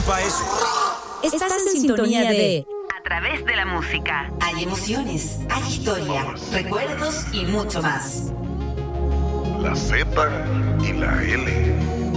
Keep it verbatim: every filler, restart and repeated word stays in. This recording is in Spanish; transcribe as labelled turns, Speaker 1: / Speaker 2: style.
Speaker 1: pa' eso.
Speaker 2: Estás en sintonía de
Speaker 3: A través de la música.
Speaker 4: Hay emociones, hay historia, recuerdos y mucho más.
Speaker 5: La Z y la L.